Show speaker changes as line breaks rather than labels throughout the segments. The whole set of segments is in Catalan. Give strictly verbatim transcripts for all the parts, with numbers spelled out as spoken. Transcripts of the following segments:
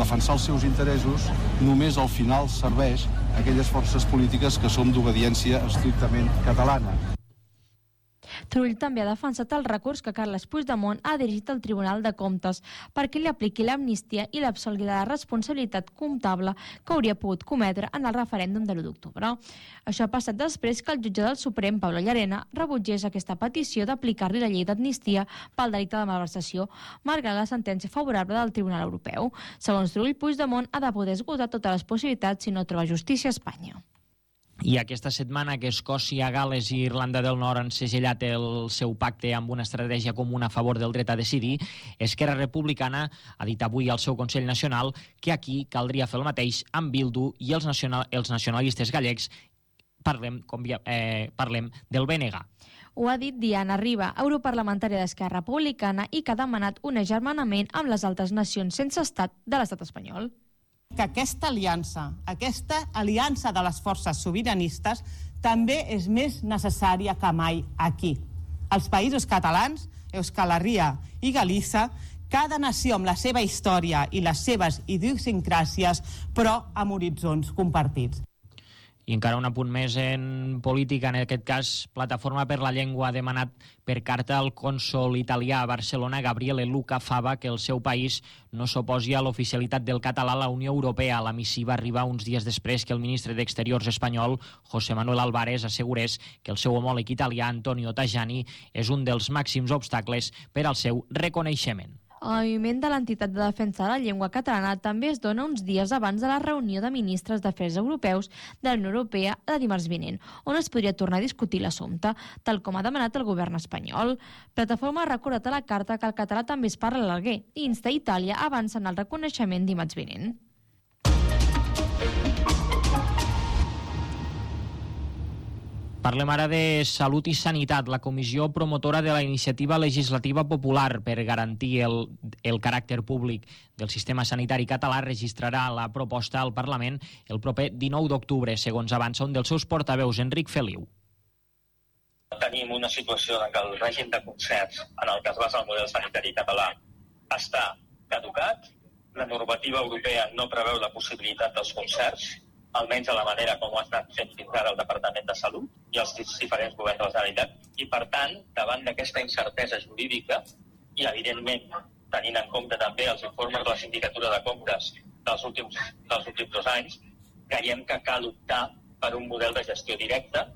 defensar els seus interessos només al final serveix a aquelles forces polítiques que som d'obediència estrictament catalana.
Turull també ha defensat el recurs que Carles Puigdemont ha dirigit al Tribunal de Comptes perquè li apliqui l'amnistia i l'absolgui de la responsabilitat comptable que hauria pogut cometre en el referèndum de l'u d'octubre. Això ha passat després que el jutge del Suprem, Pablo Llarena, rebutgés aquesta petició d'aplicar-li la llei d'amnistia pel delicte de malversació, malgrat la sentència favorable del Tribunal Europeu. Segons Turull, Puigdemont ha de poder esgotar totes les possibilitats si no troba justícia a Espanya.
I aquesta setmana que Escòcia, Gal·les i Irlanda del Nord han segellat el seu pacte amb una estratègia comuna a favor del dret a decidir, Esquerra Republicana ha dit avui al seu Consell Nacional que aquí caldria fer el mateix amb Bildu i els, nacional, els nacionalistes gallecs. Parlem, com, eh, parlem del B N G.
Ho ha dit Diana Riba, europarlamentària d'Esquerra Republicana, i que ha demanat un agermanament amb les altres nacions sense estat de l'estat espanyol.
Que aquesta aliança, aquesta aliança de les forces sobiranistes també és més necessària que mai aquí. Els països catalans, Euskal Herria i Galícia, cada nació amb la seva història i les seves idiosincràsies, però amb horitzons compartits.
I encara un apunt més en política, en aquest cas, Plataforma per la Llengua ha demanat per carta al cònsol italià a Barcelona, Gabriele Luca Fava, que el seu país no s'oposi a l'oficialitat del català a la Unió Europea. La missiva arriba uns dies després que el ministre d'Exteriors espanyol, José Manuel Álvarez, assegurés que el seu homòleg italià, Antonio Tajani, és un dels màxims obstacles per al seu reconeixement.
El moviment de l'entitat de defensa de la llengua catalana també es dona uns dies abans de la reunió de ministres d'Afers Europeus de la Unió Europea de dimarts vinent, on es podria tornar a discutir l'assumpte, tal com ha demanat el govern espanyol. Plataforma ha recordat a la carta que el català també es parla a l'Alguer i insta Itàlia a avançar en el reconeixement dimarts vinent.
Parlem ara de Salut i Sanitat. La comissió promotora de la iniciativa legislativa popular per garantir el, el caràcter públic del sistema sanitari català registrarà la proposta al Parlament el proper dinou d'octubre, segons avança un dels seus portaveus, Enric Feliu.
Tenim una situació en què el règim de concerts en el que es basa el model sanitari català està caducat, la normativa europea no preveu la possibilitat dels concerts, almenys de la manera com ho ha estat fent fins ara el Departament de Salut i els diferents governs de la Generalitat, i per tant, davant d'aquesta incertesa jurídica i evidentment tenint en compte també els informes de la Sindicatura de Comptes dels últims, dels últims dos anys, creiem que cal optar per un model de gestió directa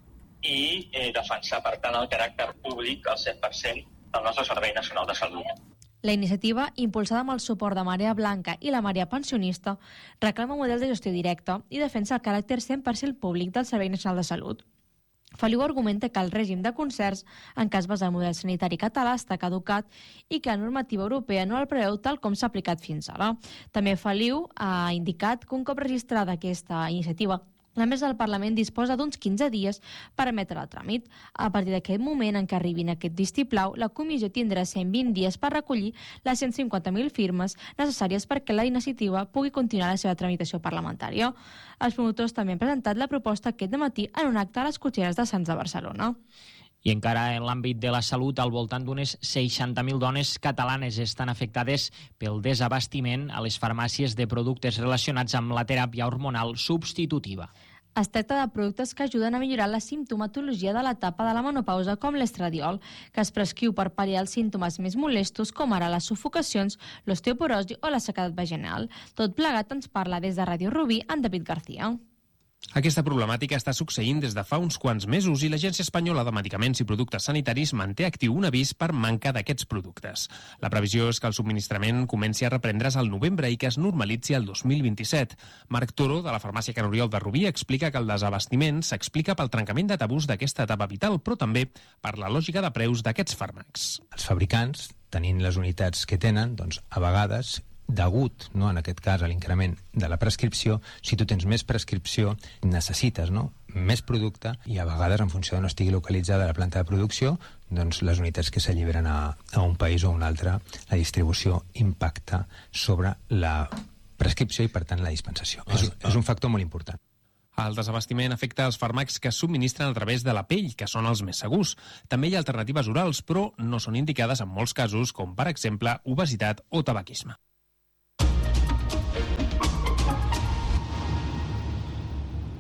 i eh, defensar, per tant, el caràcter públic al cent per cent del nostre Servei Nacional de Salut.
La iniciativa, impulsada amb el suport de Marea Blanca i la Marea Pensionista, reclama un model de gestió directa i defensa el caràcter cent per cent públic del Servei Nacional de Salut. Feliu argumenta que el règim de concerts, en cas basat en el model sanitari català, està caducat i que la normativa europea no el preveu tal com s'ha aplicat fins ara. També Feliu ha indicat que un cop registrada aquesta iniciativa, la mesa del Parlament disposa d'uns quinze dies per emetre el tràmit. A partir d'aquest moment en què arribin aquest vistiplau, la comissió tindrà cent vint dies per recollir les cent cinquanta mil firmes necessàries perquè la iniciativa pugui continuar la seva tramitació parlamentària. Els promotors també han presentat la proposta aquest dematí en un acte a les cotxeres de Sants de Barcelona.
I encara en l'àmbit de la salut, al voltant d'unes seixanta mil dones catalanes estan afectades pel desabastiment a les farmàcies de productes relacionats amb la teràpia hormonal substitutiva.
Es tracta de productes que ajuden a millorar la simptomatologia de l'etapa de la menopausa, com l'estradiol, que es prescriu per pal·liar els símptomes més molestos, com ara les sufocacions, l'osteoporosi o la sequedat vaginal. Tot plegat ens parla des de Ràdio Rubí en David García.
Aquesta problemàtica està succeint des de fa uns quants mesos i l'Agència Espanyola de Medicaments i Productes Sanitaris manté actiu un avís per manca d'aquests productes. La previsió és que el subministrament comenci a reprendre's al novembre i que es normalitzi el dos mil vint-i-set. Marc Toro, de la farmàcia Can Oriol de Rubí, explica que el desabastiment s'explica pel trencament de tabús d'aquesta etapa vital, però també per la lògica de preus d'aquests fàrmacs.
Els fabricants, tenint les unitats que tenen, doncs a vegades degut, no, en aquest cas, a l'increment de la prescripció, si tu tens més prescripció, necessites, no, més producte i a vegades, en funció de no estigui localitzada la planta de producció, doncs les unitats que s'alliberen a, a un país o a un altre, la distribució impacta sobre la prescripció i, per tant, la dispensació. Ah, és, ah. és un factor molt important.
El desabastiment afecta els fàrmacs que es subministren a través de la pell, que són els més segurs. També hi ha alternatives orals, però no són indicades en molts casos, com per exemple obesitat o tabaquisme.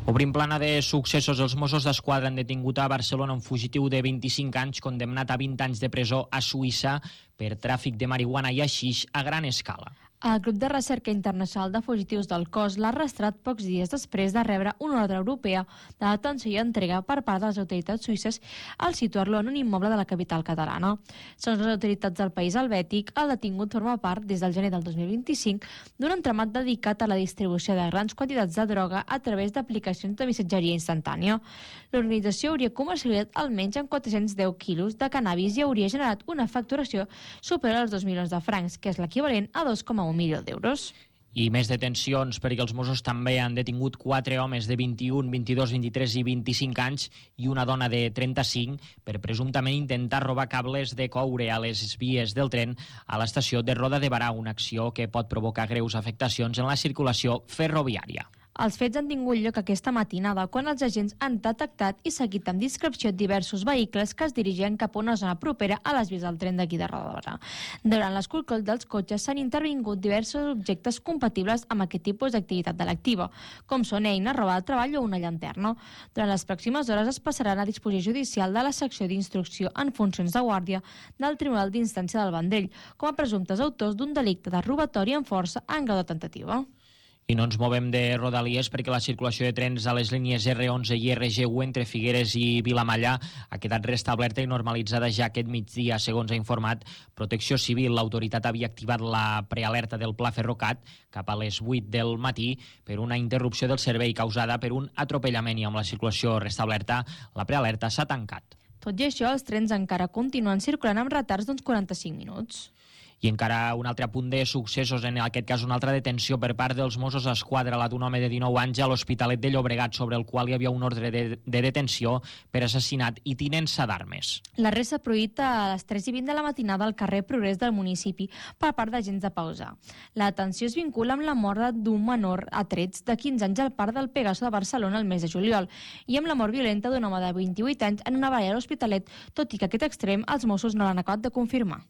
Obrim plana de successos. Els Mossos d'Esquadra han detingut a Barcelona un fugitiu de vint-i-cinc anys condemnat a vint anys de presó a Suïssa per tràfic de marihuana i haixix a gran escala.
El grup de recerca internacional de fugitius del cos l'ha arrestat pocs dies després de rebre una ordre europea de detenció i entrega per part de les autoritats suïsses al situar-lo en un immoble de la capital catalana. Segons les autoritats del país helvètic, el detingut forma part, des del gener del dos mil vint-i-cinc, d'un entramat dedicat a la distribució de grans quantitats de droga a través d'aplicacions de missatgeria instantània. L'organització hauria comercialitzat almenys amb quatre-cents deu quilos de cannabis i hauria generat una facturació superior als dos milions de francs, que és l'equivalent a dos coma un milió d'euros.
I més detencions, perquè els Mossos també han detingut quatre homes de vint-i-un, vint-i-dos, vint-i-tres i vint-i-cinc anys i una dona de trenta-cinc per presumptament intentar robar cables de coure a les vies del tren a l'estació de Roda de Barà, una acció que pot provocar greus afectacions en la circulació ferroviària.
Els fets han tingut lloc aquesta matinada quan els agents han detectat i seguit amb discreció diversos vehicles que es dirigien cap a una zona propera a les vies del tren d'aquí de Roda de Barà. Durant l'escorcoll dels cotxes s'han intervingut diversos objectes compatibles amb aquest tipus d'activitat delictiva, com són eines, roba de treball o una llanterna. Durant les pròximes hores es passaran a disposició judicial de la secció d'instrucció en funcions de guàrdia del Tribunal d'Instància del Vendrell com a presumptes autors d'un delicte de robatori amb força en grau de tentativa.
I no ens movem de Rodalies perquè la circulació de trens a les línies erre onze i erre ge u entre Figueres i Vilamalla ha quedat restablerta i normalitzada ja aquest migdia, segons ha informat Protecció Civil. L'autoritat havia activat la prealerta del Pla Ferrocat cap a les vuit del matí per una interrupció del servei causada per un atropellament i amb la circulació restablerta, la prealerta s'ha tancat.
Tot i això, els trens encara continuen circulant amb retards d'uns quaranta-cinc minuts.
I encara un altre punt de successos, en aquest cas una altra detenció per part dels Mossos d'Esquadra, la d'un home de dinou anys a l'Hospitalet de Llobregat, sobre el qual hi havia un ordre de, de detenció per assassinat i tinença d'armes.
L'arrest s'ha produït a les tres i vint de la matinada al carrer Progrés del municipi per part d'agents de pausa. La detenció es vincula amb la mort d'un menor a trets de quinze anys al parc del Pegaso de Barcelona el mes de juliol i amb la mort violenta d'un home de vint-i-vuit anys en una baralla a l'Hospitalet, tot i que aquest extrem els Mossos no l'han acabat de confirmar.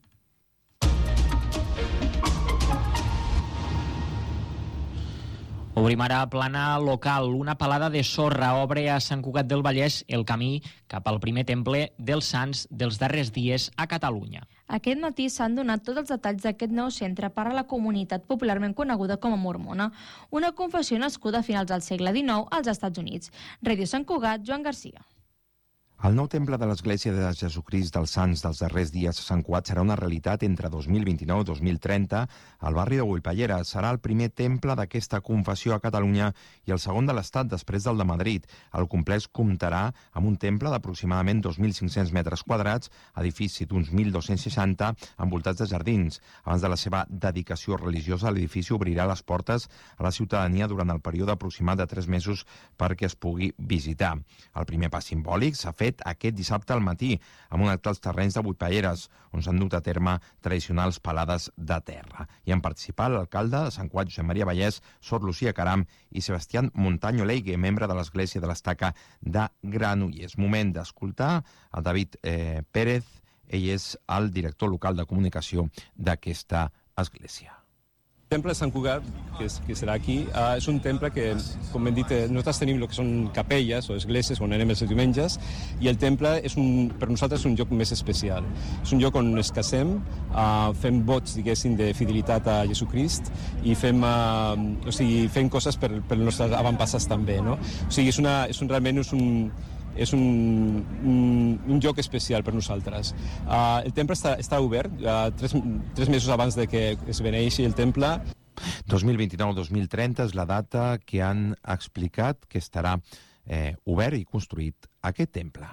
Obrim ara plana local. Una palada de sorra obre a Sant Cugat del Vallès el camí cap al primer temple dels Sants dels darrers dies a Catalunya.
Aquest matí s'han donat tots els detalls d'aquest nou centre per a la comunitat popularment coneguda com a mormona, una confessió nascuda a finals del segle dinou als Estats Units. Ràdio Sant Cugat, Joan Garcia.
El nou temple de l'Església de Jesucrist dels Sants dels darrers dies a Sant Cugat serà una realitat entre dos mil vint-i-nou i dos mil trenta al barri de Buipallera. Serà el primer temple d'aquesta confessió a Catalunya i el segon de l'Estat després del de Madrid. El complex comptarà amb un temple d'aproximadament dos mil cinc-cents metres quadrats, edifici d'uns mil dos-cents seixanta envoltats de jardins. Abans de la seva dedicació religiosa, l'edifici obrirà les portes a la ciutadania durant el període aproximat de tres mesos perquè es pugui visitar. El primer pas simbòlic s'ha fet aquest dissabte al matí, amb un acte als terrenys de Buipalleres, on s'han dut a terme tradicionals palades de terra. Hi han participat l'alcalde de Sant Cugat, Josep Maria Vallès, Sor Lucía Caram i Sebastián Montaño Leigue, membre de l'Església de l'Estaca de Granollers. Moment d'escoltar a David eh, Pérez, ell és el director local de comunicació d'aquesta església.
El temple de Sant Cugat, que, és, que serà aquí, uh, és un temple que, com hem dit, nosaltres tenim el que són capelles o esglésies on anem els diumenges, i el temple és un, per nosaltres és un lloc més especial. És un lloc on ens casem, uh, fem vots, diguéssim, de fidelitat a Jesucrist i fem, uh, o sigui, fem coses per, per els nostres avantpassats també, no? O sigui, és, una, és un, realment és un, és un, un, un lloc especial per nosaltres. Uh, el temple està, està obert uh, tres, tres mesos abans de que es beneixi el temple.
dos mil vint-i-nou dos mil trenta és la data que han explicat que estarà eh, obert i construït aquest temple.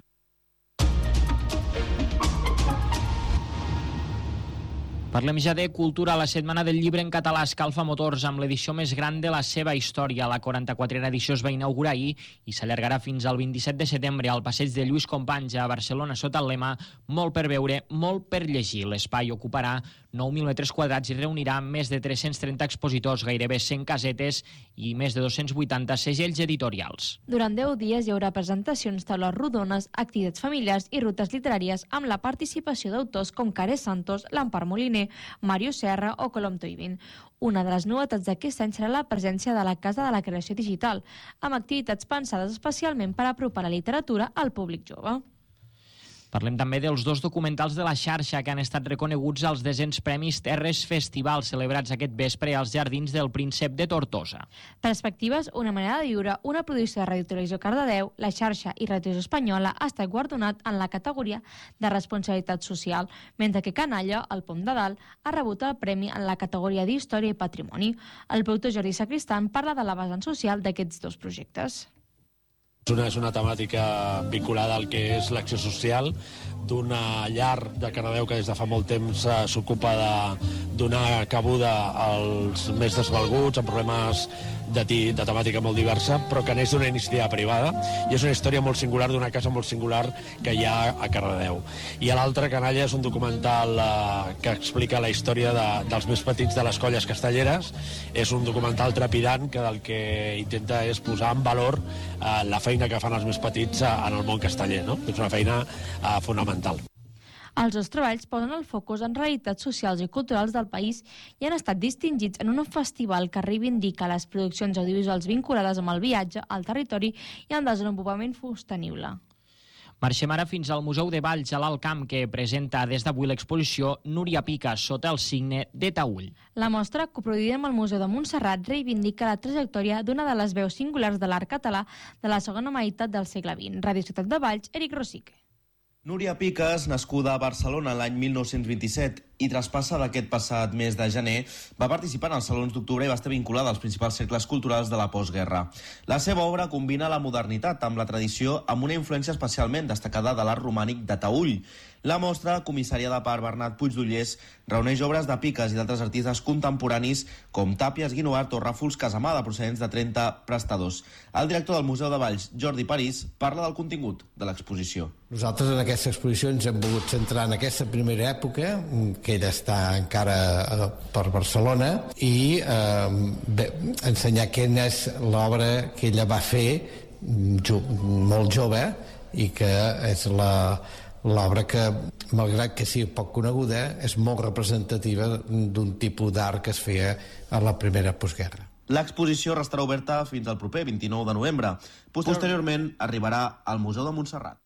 Parlem ja de cultura. La Setmana del Llibre en català escalfa motors amb l'edició més gran de la seva història. La quaranta-quatrena edició es va inaugurar ahir i s'allargarà fins al vint-i-set de setembre al passeig de Lluís Companys a Barcelona sota el lema Molt per veure, molt per llegir. L'espai ocuparà nou mil metres quadrats i reunirà més de tres-cents trenta expositors, gairebé cent casetes i més de dos-cents vuitanta segells editorials.
Durant deu dies hi haurà presentacions, taules rodones, activitats familiars i rutes literàries amb la participació d'autors com Care Santos, Lampar Moliner, Mario Serra o Colom Toivin. Una de les novetats d'aquest any serà la presència de la Casa de la Creació Digital, amb activitats pensades especialment per apropar la literatura al públic jove.
Parlem també dels dos documentals de la xarxa que han estat reconeguts als desens Premis Terres Festival, celebrats aquest vespre als Jardins del Príncep de Tortosa.
Perspectives, una manera de viure, una producció de Ràdio Televisió Cardedeu, la xarxa i Ràdio Televisió Espanyola ha estat guardonat en la categoria de responsabilitat social, mentre que Canalla, el Pom de Dalt, ha rebut el premi en la categoria d'Història i Patrimoni. El productor Jordi Sacristán parla de la vessant social d'aquests dos projectes.
Una és una temàtica vinculada al que és l'acció social d'una llar de Cardedeu que des de fa molt temps s'ocupa de donar cabuda als més desvalguts, amb problemes de, de temàtica molt diversa, però que neix d'una iniciativa privada, i és una història molt singular d'una casa molt singular que hi ha a Cardedeu. I l'altre, Canalla, és un documental eh, que explica la història de, dels més petits de les colles castelleres. És un documental trepidant que del que intenta és posar en valor eh, la feina que fan els més petits eh, en el món casteller, no? És una feina eh, fonamental.
Els dos treballs posen el focus en realitats socials i culturals del país i han estat distingits en un festival que reivindica les produccions audiovisuals vinculades amb el viatge, al territori i al desenvolupament sostenible.
Marxem ara fins al Museu de Valls, a l'Alt Camp, que presenta des d'avui l'exposició Núria Picas, sota el signe de Taüll.
La mostra, coproduïda amb el Museu de Montserrat, reivindica la trajectòria d'una de les veus singulars de l'art català de la segona meitat del segle vint. Ràdio Ciutat de Valls, Eric Rosique.
Núria Picas, nascuda a Barcelona l'any mil nou-cents vint-i-set i traspassa d'aquest passat mes de gener, va participar en els Salons d'Octubre i va estar vinculada als principals cercles culturals de la postguerra. La seva obra combina la modernitat amb la tradició, amb una influència especialment destacada de l'art romànic de Taüll. La mostra, comissariada per Bernat Puigdollers, reuneix obres de Picas i d'altres artistes contemporanis com Tàpies, Guinovart o Ràfols Casamada, procedents de trenta prestadors. El director del Museu de Valls, Jordi París, parla del contingut de l'exposició.
Nosaltres en aquesta exposició ens hem volgut centrar en aquesta primera època, que ella està encara per Barcelona, i eh, bé, ensenyar quina és l'obra que ella va fer jo, molt jove i que és la l'obra que, malgrat que sigui poc coneguda, és molt representativa d'un tipus d'art que es feia a la primera postguerra.
L'exposició restarà oberta fins al proper vint-i-nou de novembre. Posteriorment arribarà al Museu de Montserrat.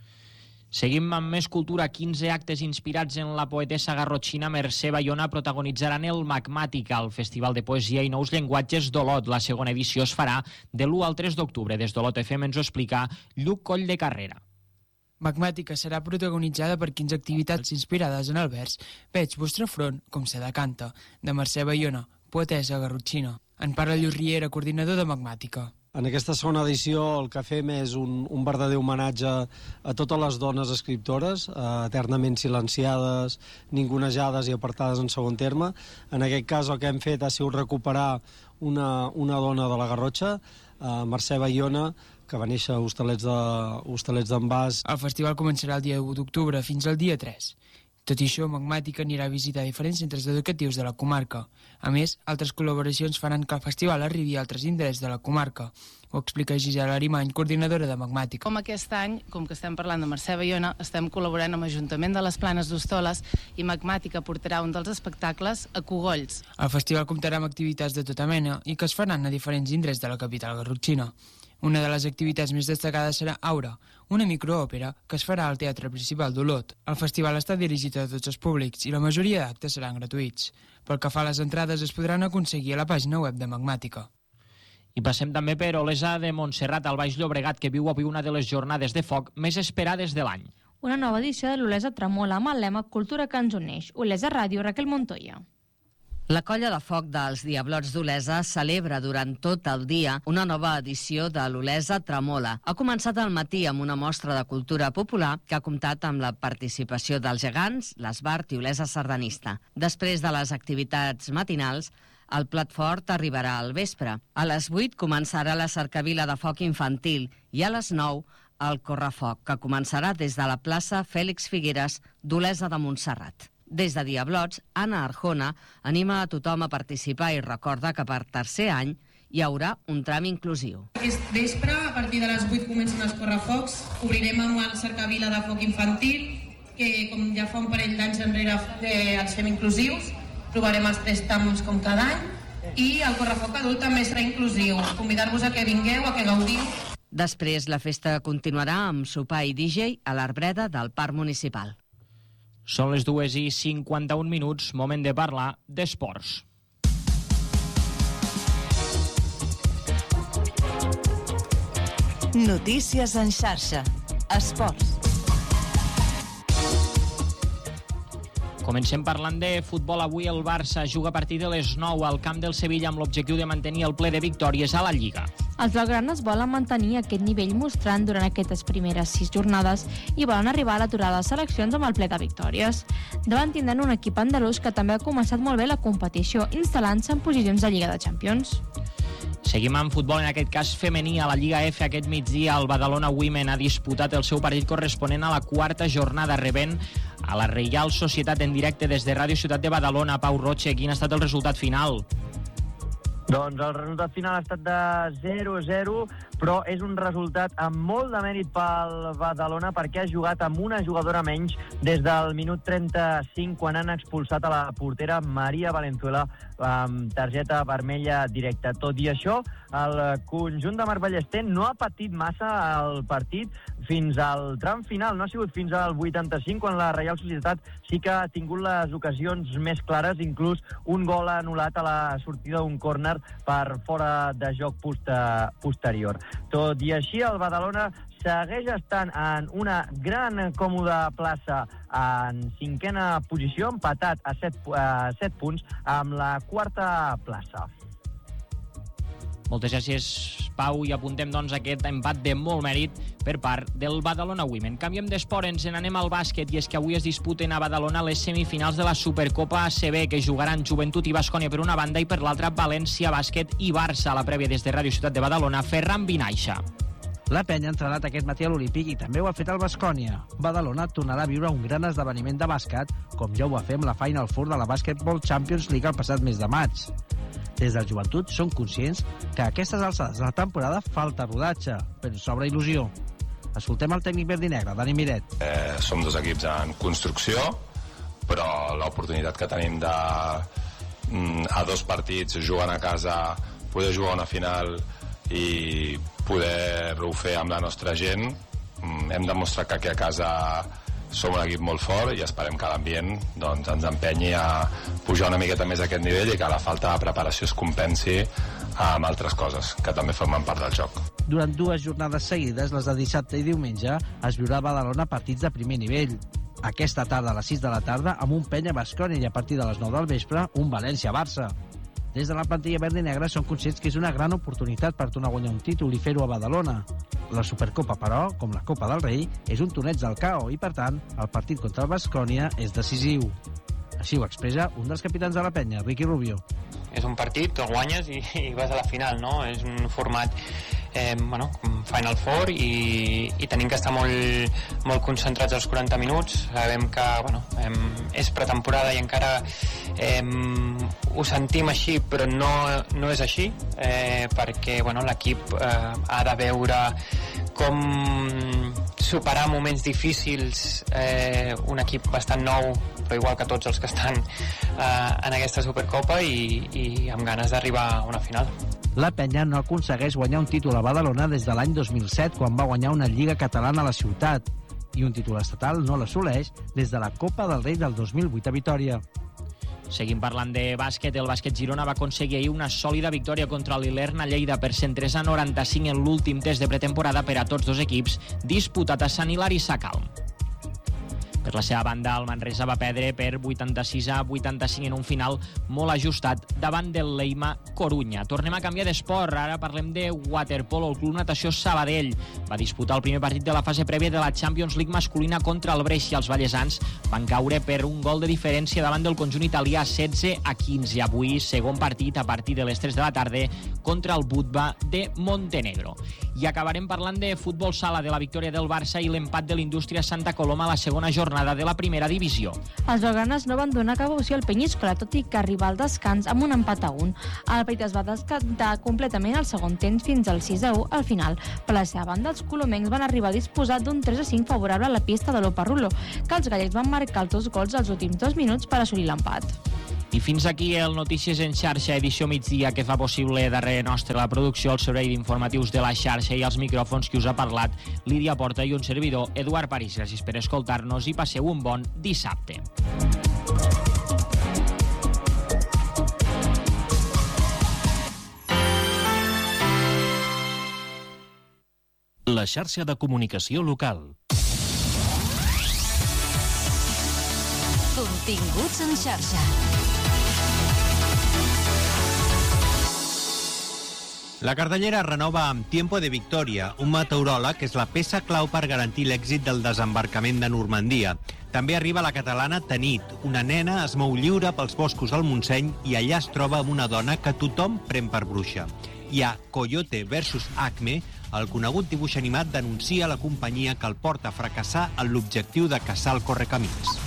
Seguim amb més cultura. quinze actes inspirats en la poetessa garrotxina Mercè Bayona protagonitzaran el Magmàtica, el Festival de Poesia i Nous Llenguatges d'Olot. La segona edició es farà de l'u al tres d'octubre. Des d'Olot F M ens ho explica Lluc Coll de Carrera.
Magmàtica serà protagonitzada per quinze activitats inspirades en el vers Veig vostre front com se decanta, de Mercè Bayona, poetessa garrotxina. En parla Lluís Riera, coordinador de Magmàtica.
En aquesta segona edició el que fem és un, un verdader homenatge a totes les dones escriptores, eh, eternament silenciades, ningunejades i apartades en segon terme. En aquest cas el que hem fet ha sigut recuperar una, una dona de la Garrotxa, eh, Mercè Bayona, que va néixer a Hostalets de, Hostalets d'en Bas.
El festival començarà el dia u d'octubre fins al dia tres. Tot i això, Magmàtica anirà a visitar diferents centres educatius de la comarca. A més, altres col·laboracions faran que el festival arribi a altres indrets de la comarca. Ho explica Gisela Arimany, coordinadora de Magmàtica.
Com aquest any, com que estem parlant de Mercè Bayona, estem col·laborant amb l'Ajuntament de les Planes d'Hostoles i Magmàtica portarà un dels espectacles a Cogolls.
El festival comptarà amb activitats de tota mena i que es faran a diferents indrets de la capital garrotxina. Una de les activitats més destacades serà Aura, una microòpera que es farà al Teatre Principal d'Olot. El festival està dirigit a tots els públics i la majoria d'actes seran gratuïts. Pel que fa a les entrades es podran aconseguir a la pàgina web de Magmàtica.
I passem també per Olesa de Montserrat, al Baix Llobregat, que viu avui una de les jornades de foc més esperades de l'any.
Una nova edició de l'Olesa Tremola amb el lema Cultura que ens uneix. Olesa Ràdio, Raquel Montoya.
La colla de foc dels Diablots d'Olesa celebra durant tot el dia una nova edició de l'Olesa Tremola. Ha començat al matí amb una mostra de cultura popular que ha comptat amb la participació dels gegants, l'Esbart i Olesa Sardanista. Després de les activitats matinals, el plat fort arribarà al vespre. A les vuit començarà la cercavila de foc infantil i a les nou el correfoc, que començarà des de la plaça Fèlix Figueres d'Olesa de Montserrat. Des de Diablots, Anna Arjona anima a tothom a participar i recorda que per tercer any hi haurà un tram inclusiu.
Aquest vespre, a partir de les vuit, comencen els correfocs. Obrirem amb el cercavila de foc infantil, que com ja fa un parell d'anys enrere eh, els fem inclusius. Provarem els tres trams com cada any. I el correfoc adult també serà inclusiu. Convidar-vos a que vingueu, a que gaudiu.
Després, la festa continuarà amb sopar i D J a l'Arbreda del Parc Municipal.
Són les dues i cinquanta-un minuts, moment de parlar d'esports.
Notícies en xarxa. Esports.
Comencem parlant de futbol. Avui el Barça juga a partir de les nou al camp del Sevilla amb l'objectiu de mantenir el ple de victòries a la Lliga.
Els blaugranes volen mantenir aquest nivell mostrant durant aquestes primeres sis jornades i volen arribar a l'aturada de les seleccions amb el ple de victòries. Davant tindran un equip andalús que també ha començat molt bé la competició, instal·lant-se en posicions de Lliga de Champions.
Seguim amb futbol, en aquest cas femení. A la Lliga F aquest migdia el Badalona Women ha disputat el seu partit corresponent a la quarta jornada, rebent a la Reial Societat en directe des de Ràdio Ciutat de Badalona. Pau Roche, quin ha estat el resultat final?
Doncs el resultat final ha estat de zero a zero, però és un resultat amb molt de mèrit pel Badalona perquè ha jugat amb una jugadora menys des del minut trenta-cinc, quan han expulsat a la portera Maria Valenzuela amb targeta vermella directa. Tot i això, el conjunt de Marc Ballester no ha patit massa el partit fins al tram final. No ha sigut fins al vuitanta-cinc, quan la Reial Societat sí que ha tingut les ocasions més clares, inclús un gol anul·lat a la sortida d'un córner per fora de joc posterior. Tot i així, el Badalona segueix estant en una gran còmoda plaça en cinquena posició, empatat a set, a set punts amb la quarta plaça.
Moltes gràcies, Pau, i apuntem doncs aquest empat de molt mèrit per part del Badalona Women. Canviem d'esport, ens n'anem al bàsquet, i és que avui es disputen a Badalona les semifinals de la Supercopa A C B, que jugaran Joventut i Baskonia per una banda i per l'altra València Bàsquet i Barça. A la prèvia des de Ràdio Ciutat de Badalona, Ferran Vinaixa.
La penya ha entrenat aquest matí a l'Olímpic i també ho ha fet el Baskonia. Badalona tornarà a viure un gran esdeveniment de bàsquet, com ja ho va fer amb la Final Four de la Basketball Champions League el passat mes de maig. Des del Joventut són conscients que a aquestes alçades de la temporada falta rodatge, però sobra il·lusió. Escoltem el tècnic verd i negre, Dani Miret.
Eh, som dos equips en construcció, però l'oportunitat que tenim de a dos partits jugant a casa, poder jugar una final i poder-ho fer amb la nostra gent, hem demostrat que aquí a casa som un equip molt fort i esperem que l'ambient doncs, ens empenyi a pujar una miqueta més a aquest nivell i que la falta de preparació es compensi amb altres coses que també formen part del joc.
Durant dues jornades seguides, les de dissabte i diumenge, es viurà a Badalona partits de primer nivell. Aquesta tarda a les sis de la tarda, amb un Penya Baskonia, i a partir de les nou del vespre, un València-Barça. Des de la plantilla verd i negra són conscients que és una gran oportunitat per tornar a guanyar un títol i fer-ho a Badalona. La Supercopa, però, com la Copa del Rei, és un torneig del C A O i, per tant, el partit contra el Baskonia és decisiu. Així ho expressa un dels capitans de la penya, Ricky Rubio.
És un partit que guanyes i, i vas a la final, no? És un format eh, bueno, Final Four i, i tenim que estar molt, molt concentrats als quaranta minuts. Sabem que bueno, eh, és pretemporada i encara eh, ho sentim així, però no, no és així, eh, perquè bueno, l'equip eh, ha de veure com superar moments difícils, eh, un equip bastant nou, però igual que tots els que estan eh, en aquesta Supercopa i, i amb ganes d'arribar a una final.
La penya no aconsegueix guanyar un títol a Badalona des de l'any dos mil set, quan va guanyar una Lliga Catalana a la ciutat, i un títol estatal no l'assoleix des de la Copa del Rei del dos mil vuit a Vitòria.
Seguim parlant de bàsquet. El Bàsquet Girona va aconseguir ahir una sòlida victòria contra l'Ilerna Lleida per cent tres a noranta-cinc en l'últim test de pretemporada per a tots dos equips, disputat a Sant Hilari Sacalm. Per la seva banda, el Manresa va perdre per vuitanta-sis a vuitanta-cinc en un final molt ajustat davant del Leima Corunya. Tornem a canviar d'esport. Ara parlem de waterpolo. El Club Natació Sabadell va disputar el primer partit de la fase prèvia de la Champions League masculina contra el Brescia. Els ballesans van caure per un gol de diferència davant del conjunt italià, setze a quinze. Avui, segon partit a partir de les tres de la tarda contra el Budva de Montenegro. I acabarem parlant de futbol sala, de la victòria del Barça i l'empat de l'Indústria Santa Coloma a la segona jornada de la primera divisió.
Els blaugranes no van donar cap opció al Penyíscola, tot i que arriba al descans amb un empat a un. El partit es va descantar completament al segon temps fins al sis a u al final. Per la seva banda, els colomencs van arribar a disposar d'un tres a cinc favorable a la pista de l'Oparrulo, que els gallecs van marcar els dos gols als últims dos minuts per assolir l'empat.
I fins aquí el Notícies en xarxa, edició migdia, que fa possible darrere nostre la producció, el servei d'informatius de la xarxa i els micròfons que us ha parlat Lídia Porta i un servidor, Eduard París. Gràcies per escoltar-nos i passeu un bon dissabte.
La xarxa de comunicació local.
Continguts en xarxa.
La Cardellera renova amb Tiempo de Victoria, un meteoròleg que és la peça clau per garantir l'èxit del desembarcament de Normandia. També arriba la catalana Tanit. Una nena es mou lliure pels boscos del Montseny i allà es troba amb una dona que tothom pren per bruixa. Hi ha Coyote versus Acme. El conegut dibuix animat denuncia la companyia que el porta a fracassar en l'objectiu de caçar el correcamins.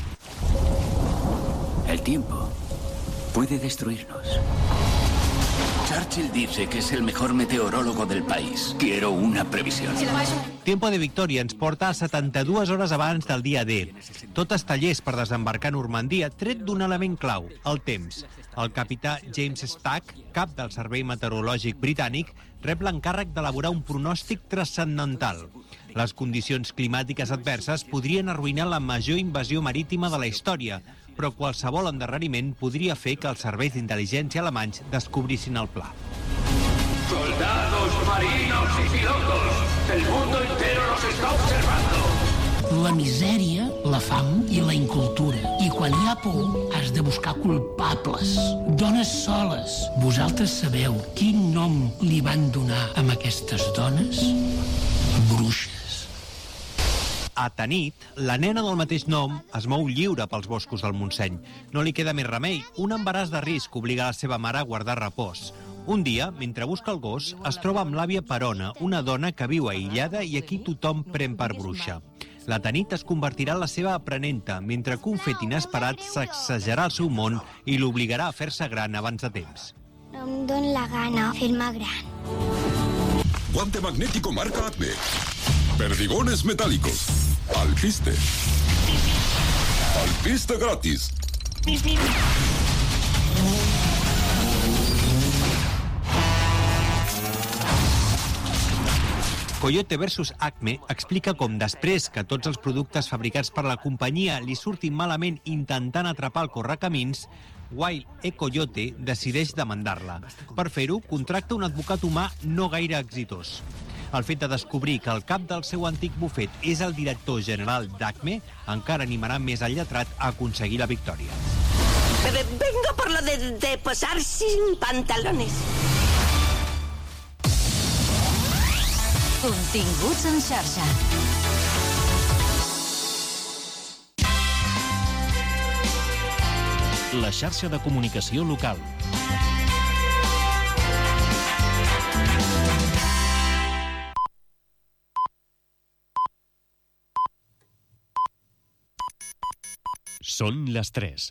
El tiempo puede destruirnos. Churchill dice que es el mejor meteorólogo del país. Quiero una previsión.
Tiempo de Victòria ens porta a setanta-dues hores abans del dia D. Tot està llest per desembarcar a Normandia, tret d'un element clau, el temps. El capità James Stack, cap del Servei Meteorològic Britànic, rep l'encàrrec d'elaborar un pronòstic transcendental. Les condicions climàtiques adverses podrien arruïnar la major invasió marítima de la història, però qualsevol endarreriment podria fer que els serveis d'intel·ligència alemanys descobrissin el pla.
Soldados, marinos y pilotos, el mundo entero los está observando.
La misèria, la fam i la incultura. I quan hi ha por, has de buscar culpables. Dones soles. Vosaltres sabeu quin nom li van donar a aquestes dones? Bruixes.
A Tanit, la nena del mateix nom es mou lliure pels boscos del Montseny. No li queda més remei. Un embaràs de risc obliga la seva mare a guardar repòs. Un dia, mentre busca el gos, es troba amb l'àvia Perona, una dona que viu aïllada i aquí tothom pren per bruixa. La Tanit es convertirà en la seva aprenenta, mentre que un fet inesperat sacsejarà el seu món i l'obligarà a fer-se gran abans de temps.
No em dóna la gana fer-me gran.
Guante magnético marca Acme. Perdigones metálicos. Alpiste. Alpiste gratis.
Coyote versus Acme explica com després que tots els productes fabricats per la companyia li surtin malament intentant atrapar el correcamins, Wild e Coyote decideix demandar-la. Per fer-ho, contracta un advocat humà no gaire exitós. El fet de descobrir que el cap del seu antic bufet és el director general d'Acme encara animarà més al lletrat a aconseguir la victòria.
Vengo por lo de, de posar sin pantalones.
Continguts en xarxa.
La xarxa de comunicació local. Són les tres.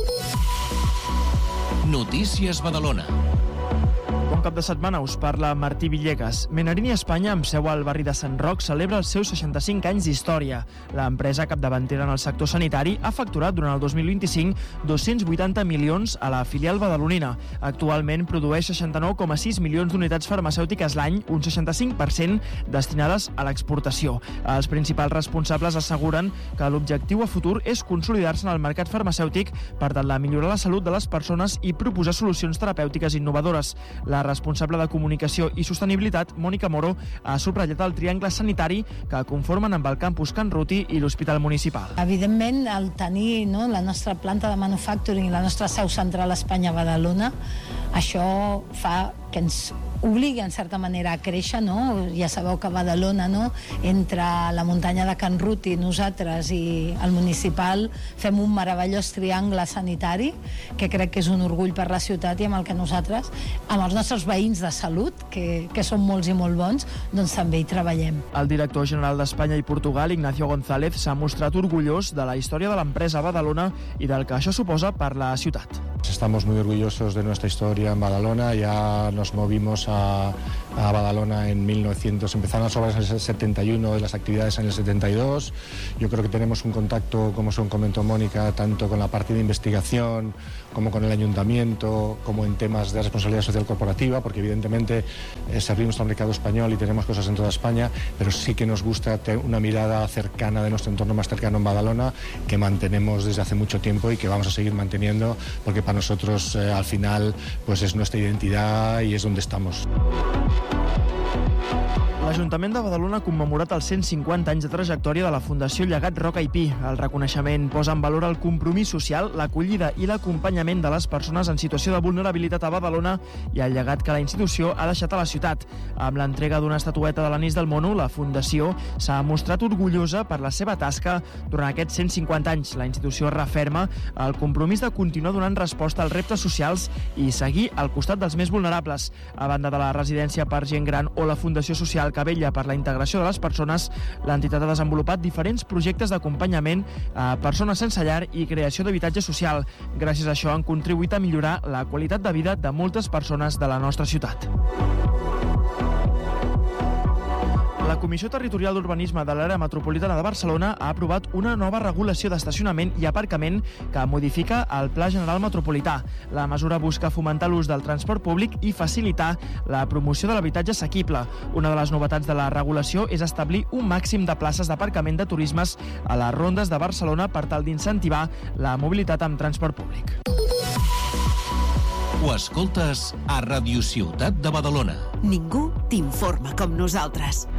Notícies Badalona.
Bon cap de setmana, us parla Martí Villegas. Menarini Espanya, amb seu al barri de Sant Roc, celebra els seus seixanta-cinc anys d'història. L'empresa capdavantera en el sector sanitari ha facturat durant el dos mil vint-i-cinc dos-cents vuitanta milions a la filial badalonina. Actualment produeix seixanta-nou coma sis milions d'unitats farmacèutiques l'any, un seixanta-cinc per cent destinades a l'exportació. Els principals responsables asseguren que l'objectiu a futur és consolidar-se en el mercat farmacèutic per tal de millorar la salut de les persones i proposar solucions terapèutiques innovadores. La responsable de Comunicació i Sostenibilitat, Mònica Moro, ha subratllat el triangle sanitari que conformen amb el campus Can Ruti i l'Hospital Municipal.
Evidentment, el tenir no, la nostra planta de manufacturing i la nostra seu central a Espanya, Badalona, això fa que ens obligui en certa manera a créixer, no? Ja sabeu que a Badalona, no? Entre la muntanya de Can Ruti, nosaltres i el municipal fem un meravellós triangle sanitari que crec que és un orgull per la ciutat i amb el que nosaltres, amb els nostres veïns de salut, que, que són molts i molt bons, doncs també hi treballem.
El director general d'Espanya i Portugal, Ignacio González, s'ha mostrat orgullós de la història de l'empresa a Badalona i del que això suposa per la ciutat.
Estamos muy orgullosos de nuestra historia en Badalona. Ya nos movimos a, a Badalona en mil novecientos. Empezaron las obras en el setenta y uno y las actividades en el setenta y dos. Yo creo que tenemos un contacto, como se comentó Mónica, tanto con la parte de investigación como con el ayuntamiento, como en temas de responsabilidad social corporativa, porque evidentemente eh, servimos al mercado español y tenemos cosas en toda España, pero sí que nos gusta tener una mirada cercana de nuestro entorno más cercano en Badalona, que mantenemos desde hace mucho tiempo y que vamos a seguir manteniendo, porque para nosotros eh, al final pues es nuestra identidad y es donde estamos.
L'Ajuntament de Badalona ha commemorat els cent cinquanta anys de trajectòria de la Fundació Llegat Roca i Pi. El reconeixement posa en valor el compromís social, l'acollida i l'acompanyament de les persones en situació de vulnerabilitat a Badalona i el llegat que la institució ha deixat a la ciutat. Amb l'entrega d'una estatueta de l'Anís del Mono, la Fundació s'ha mostrat orgullosa per la seva tasca durant aquests cent cinquanta anys. La institució referma el compromís de continuar donant resposta als reptes socials i seguir al costat dels més vulnerables. A banda de la residència per gent gran o la Fundació Social que vetlla per la integració de les persones, l'entitat ha desenvolupat diferents projectes d'acompanyament a persones sense llar i creació d'habitatge social. Gràcies a això han contribuït a millorar la qualitat de vida de moltes persones de la nostra ciutat. La Comissió Territorial d'Urbanisme de l'Àrea Metropolitana de Barcelona ha aprovat una nova regulació d'estacionament i aparcament que modifica el Pla General Metropolità. La mesura busca fomentar l'ús del transport públic i facilitar la promoció de l'habitatge assequible. Una de les novetats de la regulació és establir un màxim de places d'aparcament de turismes a les rondes de Barcelona per tal d'incentivar la mobilitat amb transport públic.
Ho escoltes a Radio Ciutat de Badalona.
Ningú t'informa com nosaltres.